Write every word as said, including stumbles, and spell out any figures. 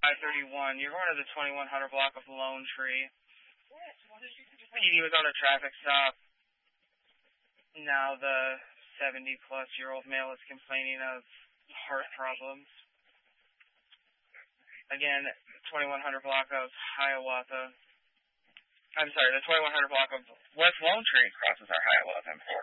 I thirty-one. You're going to the twenty-one hundred block of Lone Tree. P D was on a traffic stop. Now the seventy-plus-year-old male is complaining of heart problems. Again, twenty-one hundred block of Hiawatha. I'm sorry, the twenty-one hundred block of West Lone Tree crosses our Hiawatha M four.